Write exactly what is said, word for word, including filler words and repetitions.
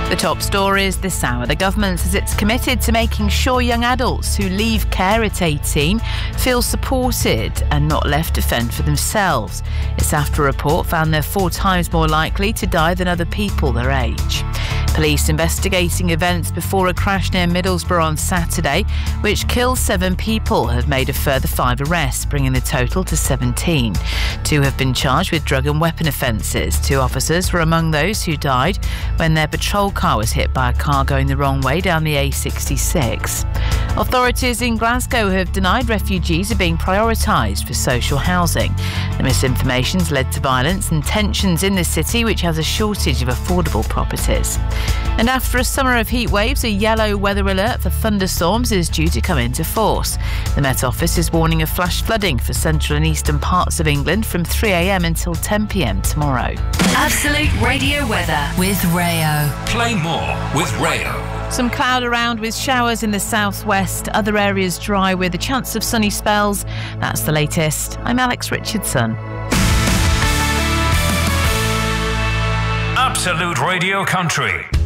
The top stories this hour. The government says it's committed to making sure young adults who leave care at eighteen feel supported and not left to fend for themselves. It's after a report found they're four times more likely to die than other people their age. Police investigating events before a crash near Middlesbrough on Saturday, which killed seven people, have made a further five arrests, bringing the total to seventeen. Two have been charged with drug and weapon offences. Two officers were among those who died when their patrol car was hit by a car going the wrong way down the A sixty-six. Authorities in Glasgow have denied refugees are being prioritised for social housing. The misinformation's led to violence and tensions in the city, which has a shortage of affordable properties. And after a summer of heat waves, a yellow weather alert for thunderstorms is due to come into force. The Met Office is warning of flash flooding for central and eastern parts of England from three a.m. until ten p.m. tomorrow. Absolute Radio weather with Rayo. Play more with Rayo. Some cloud around with showers in the southwest, other areas dry with a chance of sunny spells. That's the latest. I'm Alex Richardson. Absolute Radio Country.